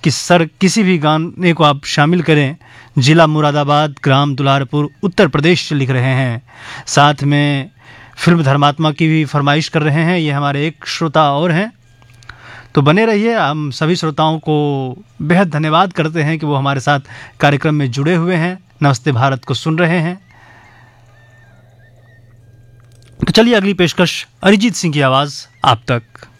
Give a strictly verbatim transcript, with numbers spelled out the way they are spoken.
कि सर किसी भी गाने को आप शामिल करें। जिला मुरादाबाद, ग्राम दुल्हारपुर, उत्तर प्रदेश से लिख रहे हैं। साथ में फिल्म धर्मात्मा की भी फरमाइश कर रहे हैं। ये हमारे एक श्रोता और हैं, तो बने रहिए। हम सभी श्रोताओं को बेहद धन्यवाद करते हैं कि वो हमारे साथ कार्यक्रम में जुड़े हुए हैं, नमस्ते भारत को सुन रहे हैं। तो चलिए अगली पेशकश अरिजीत सिंह की आवाज़ आप तक।